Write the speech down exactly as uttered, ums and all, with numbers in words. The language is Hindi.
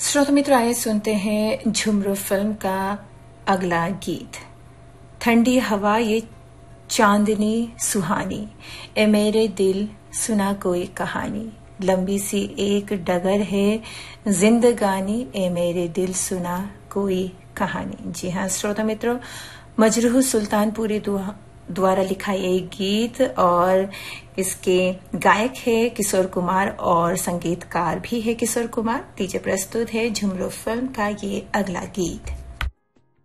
श्रोता मित्र, आइए सुनते हैं झुमरू फिल्म का अगला गीत। ठंडी हवा ये चांदनी सुहानी, ए मेरे दिल सुना कोई कहानी, लंबी सी एक डगर है जिंदगानी, ए मेरे दिल सुना कोई कहानी। जी हाँ श्रोता मित्रों, मजरूह सुल्तानपुरी द्वारा लिखा ये गीत और इसके गायक है किशोर कुमार और संगीतकार भी है किशोर कुमार। लीजिए प्रस्तुत है झुमरू फिल्म का ये अगला गीत।